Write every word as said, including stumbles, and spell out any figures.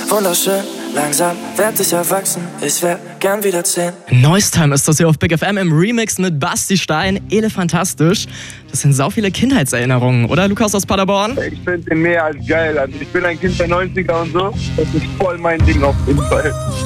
wunderschön. Langsam werd ich erwachsen, ich wär gern wieder zehn. Noise ist das hier auf Big F M im Remix mit Basti Stein. Elefantastisch. Das sind sau viele Kindheitserinnerungen, oder Lukas aus Paderborn? Ich finde den mehr als geil. Also ich bin ein Kind der neunziger und so. Das ist voll mein Ding auf jeden Fall.